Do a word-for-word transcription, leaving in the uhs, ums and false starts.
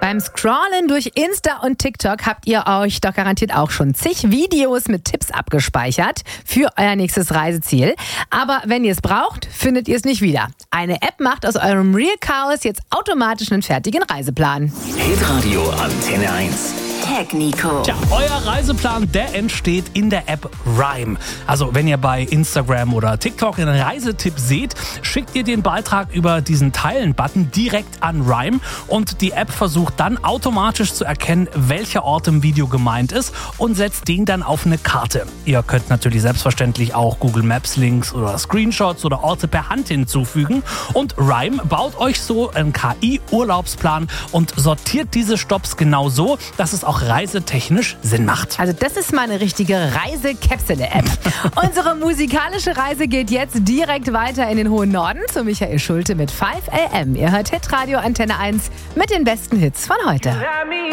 Beim Scrollen durch Insta und TikTok habt ihr euch doch garantiert auch schon zig Videos mit Tipps abgespeichert für euer nächstes Reiseziel. Aber wenn ihr es braucht, findet ihr es nicht wieder. Eine App macht aus eurem Real Chaos jetzt automatisch einen fertigen Reiseplan. Hitradio Antenne eins. Tag Nico. Tja, euer Reiseplan, der entsteht in der App Rime. Also wenn ihr bei Instagram oder TikTok einen Reisetipp seht, schickt ihr den Beitrag über diesen Teilen-Button direkt an Rime und die App versucht dann automatisch zu erkennen, welcher Ort im Video gemeint ist und setzt den dann auf eine Karte. Ihr könnt natürlich selbstverständlich auch Google Maps Links oder Screenshots oder Orte per Hand hinzufügen und Rime baut euch so einen K I-Urlaubsplan und sortiert diese Stops genau so, dass es auch reisetechnisch Sinn macht. Also das ist mal eine richtige Reisekäpsele-App. Unsere musikalische Reise geht jetzt direkt weiter in den hohen Norden zu Michael Schulte mit fünf A M. Ihr hört Hitradio Antenne eins mit den besten Hits von heute.